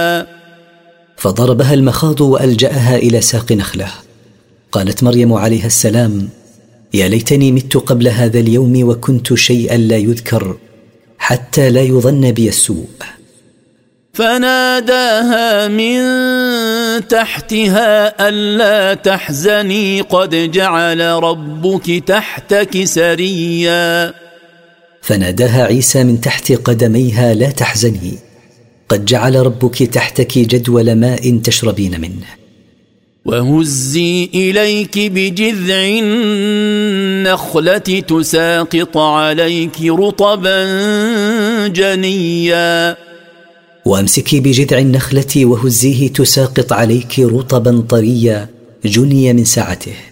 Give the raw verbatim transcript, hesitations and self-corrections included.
فضربها المخاض وألجأها إلى ساق نخلة. قالت مريم عليها السلام: يا ليتني مت قبل هذا اليوم وكنت شيئا لا يذكر، حتى لا يظن بي السوء. فناداها من تحتها ألا تحزني قد جعل ربك تحتك سريا. فناداها عيسى من تحت قدميها: لا تحزني، قد جعل ربك تحتك جدول ماء تشربين منه. وهزي إليك بجذع النخلة تساقط عليك رطبا جنيا. وامسكي بجذع النخلة وهزيه تساقط عليك رطبا طريا جني من سعته.